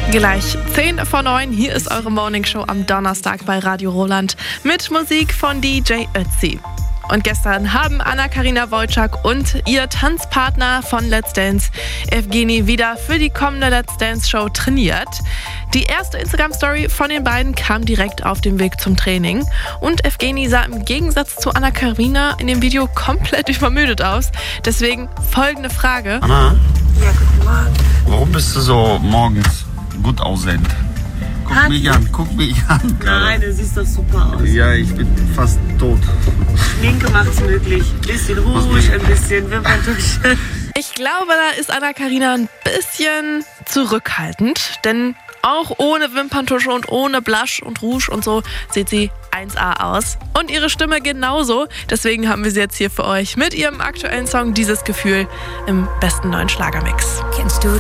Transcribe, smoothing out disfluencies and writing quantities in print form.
Gleich 10 vor 9, hier ist eure Morningshow am Donnerstag bei Radio Roland mit Musik von DJ Ötzi. Und gestern haben Anna-Karina Wojcik und ihr Tanzpartner von Let's Dance, Evgeni, wieder für die kommende Let's Dance Show trainiert. Die erste Instagram-Story von den beiden kam direkt auf dem Weg zum Training. Und Evgeni sah im Gegensatz zu Anna-Karina in dem Video komplett übermüdet aus. Deswegen folgende Frage. Anna, Ja, guten Morgen. warum bist du so morgens gut aussehend? Guck mich an. Nein, du siehst doch super aus. Ja, ich bin fast tot. Schminke macht's möglich. Bisschen Rouge, ein bisschen Wimperntusche. Ich glaube, da ist Anna-Karina ein bisschen zurückhaltend, denn auch ohne Wimperntusche und ohne Blush und Rouge und so sieht sie 1A aus. Und ihre Stimme genauso. Deswegen haben wir sie jetzt hier für euch mit ihrem aktuellen Song Dieses Gefühl im besten neuen Schlagermix. Kennst du